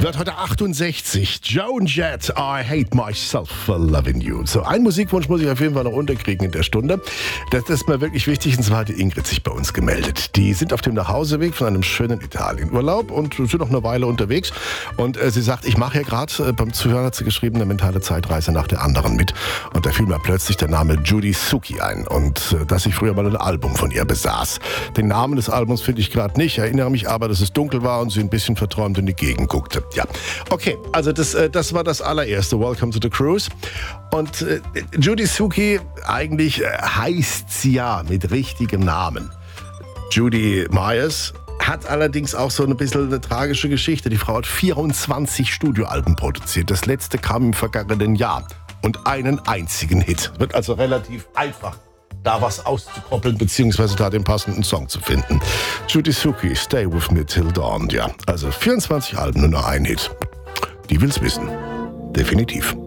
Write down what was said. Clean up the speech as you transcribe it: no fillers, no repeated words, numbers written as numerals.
Wird heute 68. Joan Jett, I Hate Myself for Loving You. So, einen Musikwunsch muss ich auf jeden Fall noch unterkriegen in der Stunde. Das ist mir wirklich wichtig, und zwar hat die Ingrid sich bei uns gemeldet. Die sind auf dem Nachhauseweg von einem schönen Italienurlaub und sind noch eine Weile unterwegs. Und sie sagt, ich mache ja gerade, beim Zuhören hat sie geschrieben, eine mentale Zeitreise nach der anderen mit. Und da fiel mir plötzlich der Name Judy Suki ein und dass ich früher mal ein Album von ihr besaß. Den Namen des Albums finde ich gerade nicht, erinnere mich aber, dass es dunkel war und sie ein bisschen verträumt in die Gegend guckte. Ja, okay, also das war das allererste, Welcome to the Cruise. Und Judy Suki, eigentlich heißt sie ja mit richtigem Namen Judy Myers, hat allerdings auch so ein bisschen eine tragische Geschichte. Die Frau hat 24 Studioalben produziert. Das letzte kam im vergangenen Jahr und einen einzigen Hit. Wird also relativ einfach, da was auszukoppeln, beziehungsweise da den passenden Song zu finden. Judy Suki, Stay With Me Till Dawn. Ja, also 24 Alben, nur noch ein Hit. Die will's wissen. Definitiv.